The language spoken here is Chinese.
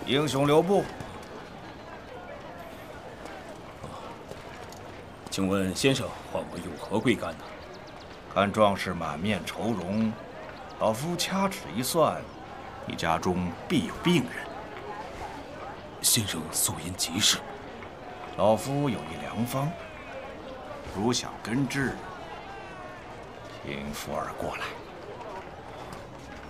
英雄留步。 请问先生患我有何贵干呢？ 看壮士满面愁容，老夫掐指一算，你家中必有病人。 先生素因急事， 老夫有一良方，如想根治，请福儿过来。